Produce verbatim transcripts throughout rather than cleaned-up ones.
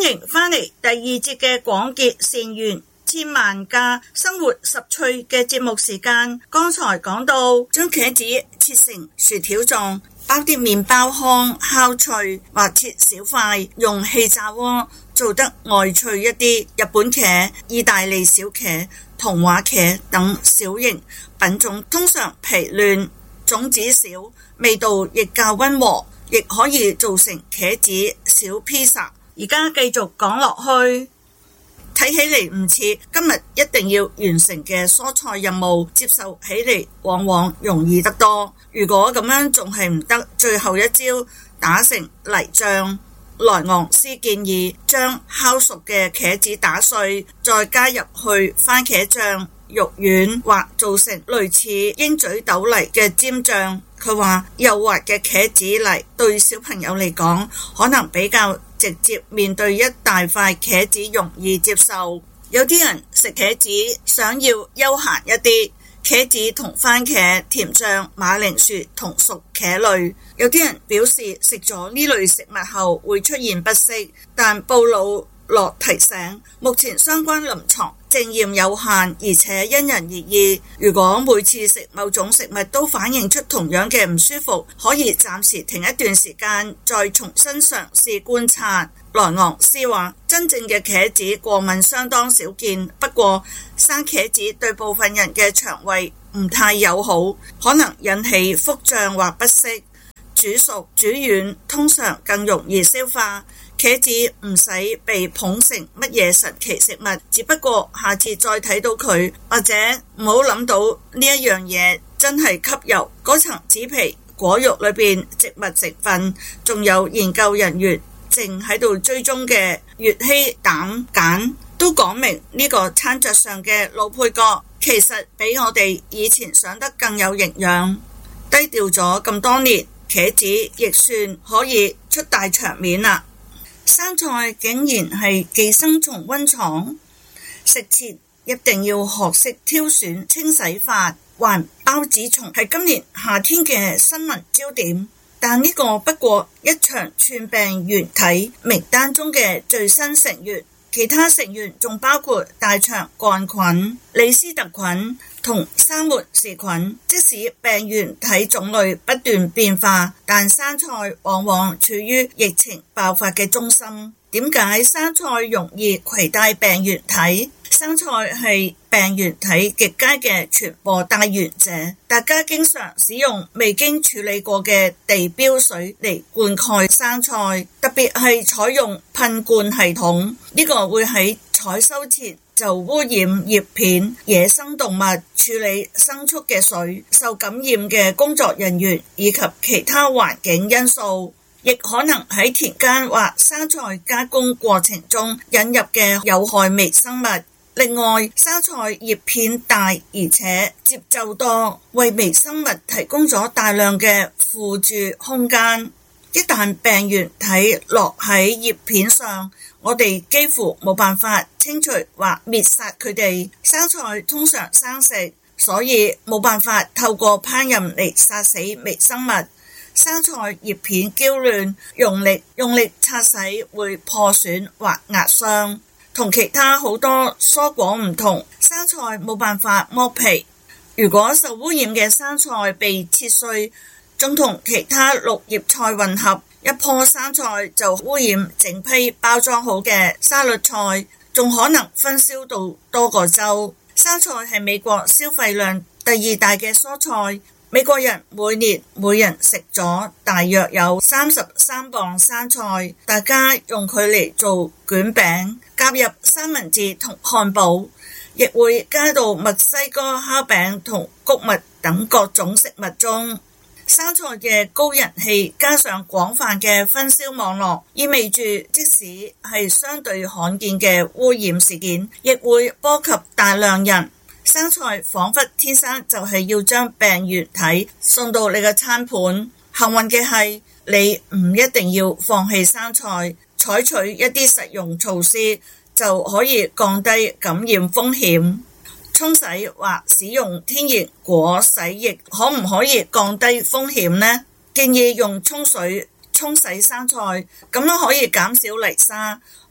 迎返嚟第二節嘅廣結善緣千萬家生活十趣嘅節目時間。剛才講到將茄子切成薯條狀，包啲麵包糠烤脆，或切小塊，用氣炸鍋做得外脆一啲。日本茄、意大利小茄、童話茄等小型品種通常皮嫩，種子少，味道亦較溫和，亦可以做成茄子小披薩。而家繼續講落去，睇起嚟唔似今日一定要完成嘅蔬菜任務，接受起嚟往往容易得多。如果咁樣仲係唔得，最後一招打成泥醬。萊昂斯建議將烤熟嘅茄子打碎，再加入去番茄醬、肉丸或做成類似鷹嘴豆泥嘅尖醬。佢話幼滑嘅茄子泥對小朋友嚟講可能比較直接面對一大塊茄子容易接受。有啲人食茄子想要悠閒一啲，茄子同番茄、甜醬、馬鈴薯同熟茄類。有啲人表示食咗呢類食物後會出現不適，但布魯諾提醒，目前相關臨床證驗有限，而且因人而異。如果每次食某種食物都反映出同樣嘅唔舒服，可以暫時停一段時間，再重新嘗試觀察。萊昂斯話，真正嘅茄子過敏相當少見，不過生茄子對部分人嘅腸胃唔太友好，可能引起腹脹或不適。煮熟煮軟通常更容易消化。茄子唔使被捧成乜嘢神奇食物，只不過下次再睇到佢，或者唔好諗到呢一樣嘢真係吸油嗰層紙皮果肉裏邊植物成分。仲有研究人員正喺度追蹤嘅乙烯膽鹼都講明呢個餐桌上嘅老配角其實比我哋以前想得更有營養。低調咗咁多年，茄子亦算可以出大場面啦。生菜竟然係寄生蟲溫床，食前一定要學識挑選清洗法。環孢子蟲係今年夏天嘅新聞焦點，但呢個不過一場串病原體名單中嘅最新成員，其他成員仲包括大腸桿菌、李斯特菌同沙門氏菌。即使病原體種類不斷變化，但生菜往往處於疫情爆發嘅中心。點解生菜容易攜帶病原體？生菜係病原體極佳嘅傳播帶源者，大家經常使用未經處理過嘅地標水嚟灌溉生菜，特別係採用噴灌系統，呢個會喺採收前就污染葉片、野生動物、處理牲畜嘅水、受感染嘅工作人員以及其他環境因素，亦可能喺田間或生菜加工過程中引入嘅有害微生物。另外，生菜葉片大而且節奏多，為微生物提供咗大量嘅輔助空間。一旦病原體落喺葉片上，我哋幾乎冇辦法清除或滅殺佢哋。生菜通常生食，所以冇辦法透過烹飪嚟殺死微生物。生菜葉片嬌嫩，用力用力擦洗會破損或壓傷。同其他好多蔬果唔同，生菜冇辦法剝皮。如果受污染嘅生菜被切碎，仲同其他綠葉菜混合，一棵生菜就污染整批包裝好嘅沙律菜，仲可能分銷到多個州。生菜係美國消費量第二大嘅蔬菜，美國人每年每人食咗大約有三十三磅生菜，大家用佢嚟做卷餅，加入三文治同漢堡，亦會加到墨西哥烤餅同穀物等各種食物中。生菜嘅高人氣加上廣泛嘅分銷網絡，意味住即使係相對罕見嘅污染事件，亦會波及大量人。生菜仿佛天生就係要將病原體送到你嘅餐盤。幸運嘅係，你唔一定要放棄生菜，採取一啲實用措施就可以降低感染風險。沖洗或使用天然果洗液可唔可以降低風險呢？建議用沖水沖洗生菜，咁樣可以減少泥沙，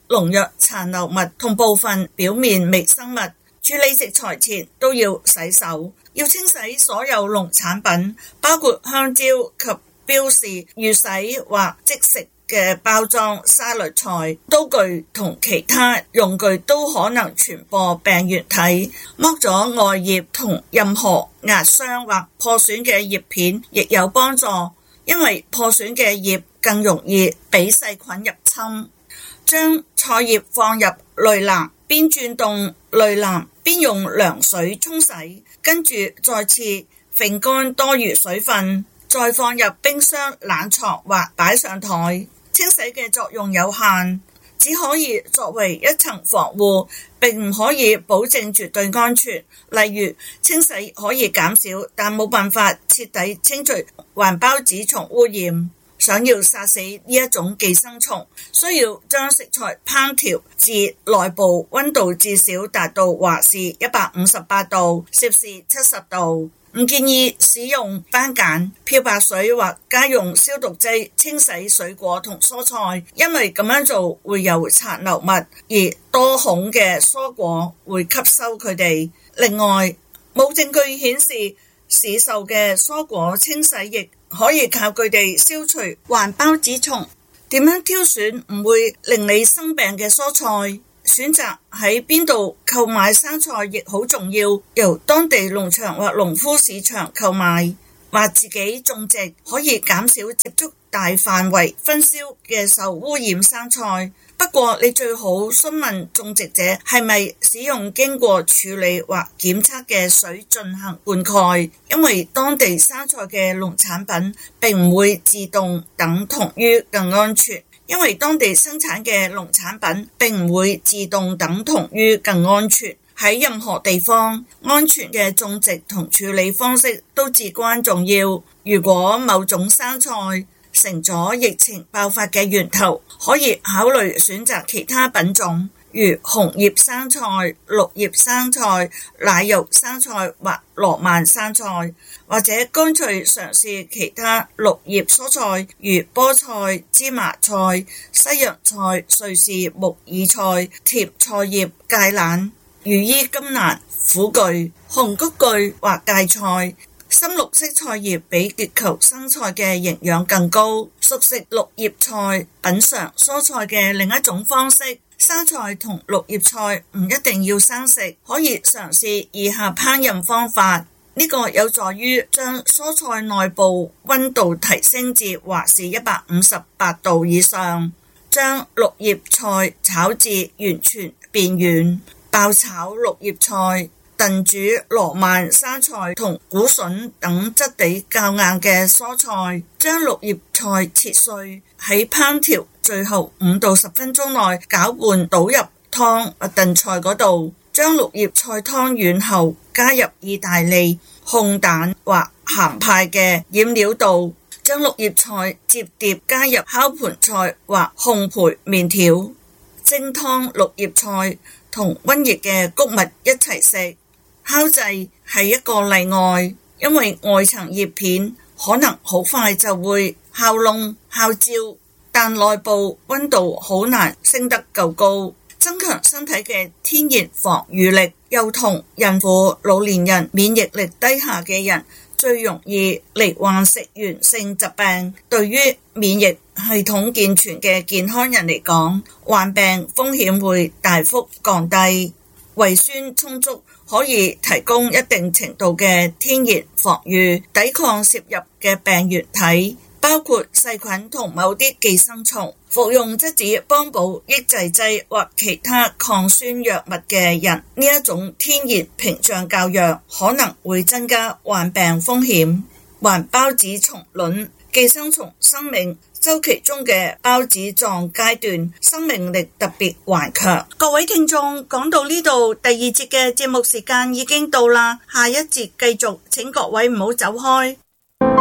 農藥殘留物同部分表面微生物。處理食材前都要洗手，要清洗所有農產品，包括香蕉及標示預洗或即食嘅包裝、沙律菜、刀具同其他用具都可能傳播病原體。剝咗外葉同任何壓傷或破損嘅葉片亦有幫助，因為破損嘅葉更容易俾細菌入侵。將菜葉放入濾籃，邊轉動濾籃邊用涼水沖洗，跟住再次揈乾多餘水分，再放入冰箱冷藏或擺上台。清洗嘅作用有限，只可以作為一層防護，並唔可以保證絕對安全。例如，清洗可以減少，但冇辦法徹底清除環孢子蟲污染。想要殺死呢一種寄生蟲，需要將食材烹調至內部溫度至少達到華氏一百五十八度、攝氏七十度。唔建議使用番梘、漂白水或家用消毒劑清洗水果同蔬菜，因為咁樣做會有殘留物，而多孔嘅蔬果會吸收佢哋。另外，冇證據顯示市售嘅蔬果清洗液可以靠佢哋消除環孢子蟲。點樣挑選唔會令你生病嘅蔬菜？選擇喺邊度購買生菜亦好重要，由當地農場或農夫市場購買，或自己種植，可以減少接觸大範圍分銷嘅受污染生菜。不過你最好詢問種植者係咪使用經過處理或檢測嘅水進行灌溉，因為當地生菜嘅農產品並唔會自動等同於更安全。因為當地生產嘅農產品並唔會自動等同於更安全。喺任何地方，安全嘅種植同處理方式都至關重要。如果某種生菜成咗疫情爆發嘅源頭，可以考慮選擇其他品種，如紅葉生菜、綠葉生菜、奶油生菜或羅曼生菜，或者乾脆嘗試其他綠葉蔬菜，如菠菜、芝麻菜、西洋菜、瑞士木耳菜、甜菜葉、芥蘭、羽衣甘藍、苦苣、紅菊苣或芥菜。深綠色菜葉比結球生菜嘅營養更高。熟食綠葉菜，品嘗蔬菜嘅另一種方式。生菜同綠葉菜唔一定要生食，可以嘗試以下烹飪方法。呢個有助於將蔬菜內部溫度提升至華氏一百五十八度以上，將綠葉菜炒至完全變軟，爆炒綠葉菜，燉煮羅曼生菜同古筍等質地較硬嘅蔬菜，將綠葉菜切碎，喺烹調最後五到十分鐘內攪拌倒入湯或燉菜嗰度，將綠葉菜湯軟後加入意大利、烘蛋或鹹派嘅染料度，將綠葉菜摺疊加入烤盤菜或烘焙麵條，蒸湯綠葉菜同溫熱嘅穀物一齊食。烤製係一個例外，因為外層葉片可能好快就會烤燶、烤焦，但內部溫度好難升得夠高。增強身體嘅天然防禦力，又同孕婦、老年人、免疫力低下嘅人最容易罹患食源性疾病。對於免疫系統健全嘅健康人嚟講，患病風險會大幅降低。胃酸充足可以提供一定程度嘅天然防禦，抵抗攝入嘅病原體，包括細菌同某啲寄生蟲。服用質子幫補抑制劑或其他抗酸藥物嘅人，呢一種天然屏障較弱，可能會增加患病風險。環孢子蟲卵寄生蟲生命週期中嘅孢子狀階段，生命力特別頑強。各位聽眾，講到呢度，第二節嘅節目時間已經到啦，下一節繼續，請各位唔好走開。